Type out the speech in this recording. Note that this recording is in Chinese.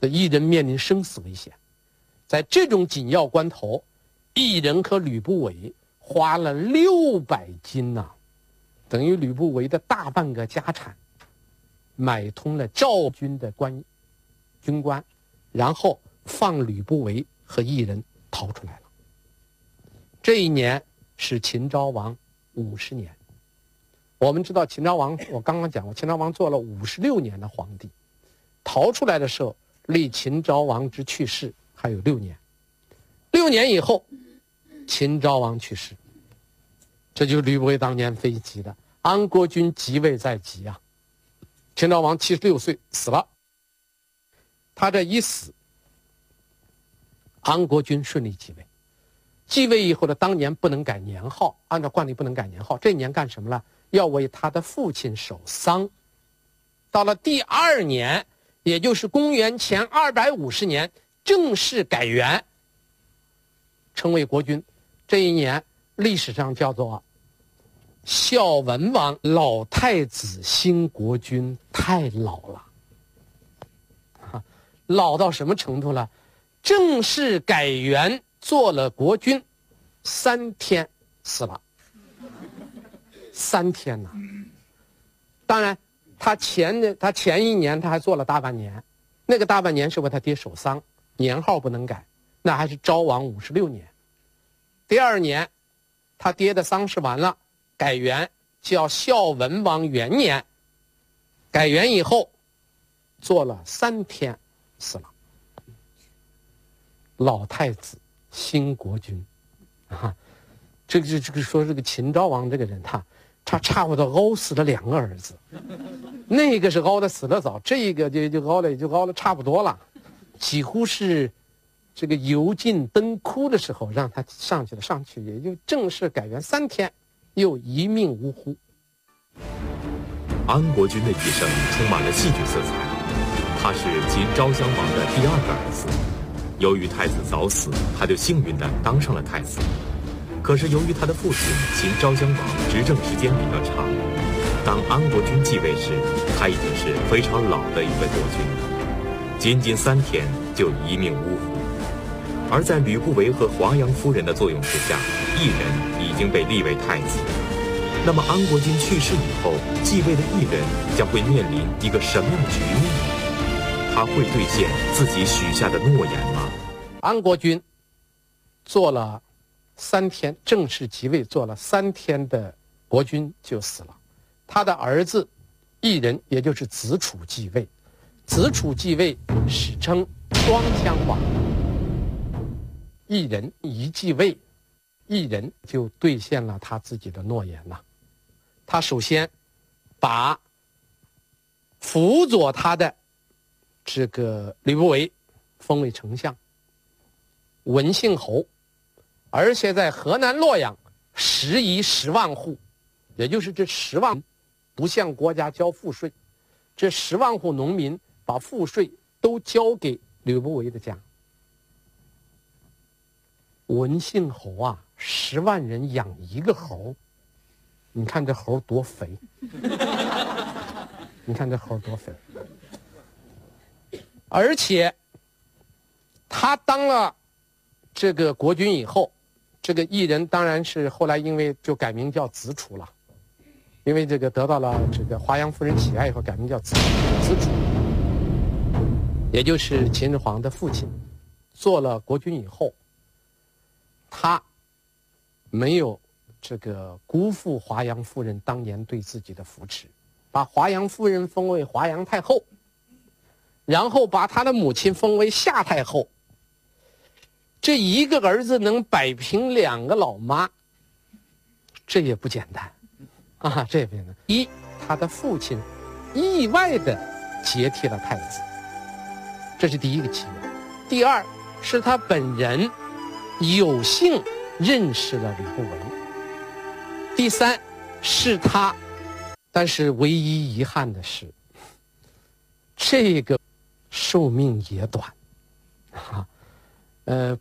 这异人面临生死危险。在这种紧要关头，异人和吕不韦花了600金呐，等于吕不韦的大半个家产，买通了赵军的军官，然后放吕不韦和异人逃出来了。这一年是秦昭王50年。我们知道秦昭王，我刚刚讲过，秦昭王做了56年的皇帝，逃出来的时候，离秦昭王之去世还有6年。6年以后，秦昭王去世，这就是吕不韦当年非急的。安国君即位在即啊，秦昭王76岁死了。他这一死，安国君顺利继位。继位以后的当年不能改年号，按照惯例不能改年号。这一年干什么了？要为他的父亲守丧。到了第2年，也就是公元前250年，正式改元，成为国君。这一年历史上叫做孝文王老太子新国君，太老了，老到什么程度了？正式改元做了国君，3天死了。3天呐！当然，他前一年他还做了大半年，那个大半年是为他爹守丧，年号不能改，那还是昭王56年。第2年，他爹的丧事完了，改元叫孝文王元年。改元以后，做了3天，死了。老太子新国君，啊，这个说这个秦昭王这个人，他差不多熬死了2个儿子，那个是熬的死得早，这个就熬了差不多了，几乎是这个油尽灯枯的时候让他上去也就正式改元3天，又一命呜呼。 安国君的一生充满了戏剧色彩，他是秦昭襄王的第2个儿子。由于太子早死，他就幸运地当上了太子。可是由于他的父亲秦昭襄王执政时间比较长，当安国君继位时，他已经是非常老的一位国君了，仅仅3天就一命呜呼。而在吕不韦和华阳夫人的作用之下，异人已经被立为太子。那么安国君去世以后，继位的异人将会面临一个什么样的局面呢？他会兑现自己许下的诺言吗？ 安国君做了3天，正式即位做了3天的国君就死了。他的儿子异人，也就是子楚继位。子楚继位史称双襄王。异人一继位，异人就兑现了他自己的诺言了。他首先把辅佐他的这个吕不韦封为丞相，文信侯，而且在河南洛阳食邑10万户，也就是这10万不向国家交赋税，这10万户农民把赋税都交给吕不韦的家。文信侯啊，10万人养1个猴，你看这猴多肥，你看这猴多肥。而且他当了这个国君以后，这个异人当然是后来因为就改名叫子楚了，因为这个得到了这个华阳夫人喜爱以后，改名叫子楚，也就是秦始皇的父亲。做了国君以后，他没有这个辜负华阳夫人当年对自己的扶持，把华阳夫人封为华阳太后，然后把他的母亲封为夏太后。这一个儿子能摆平2个老妈，这也不简单啊！这也不简单。他的父亲意外的接替了太子，这是第一个机缘。第2是他本人有幸认识了吕不韦。第3是他，但是唯一遗憾的是，这个寿命也短啊。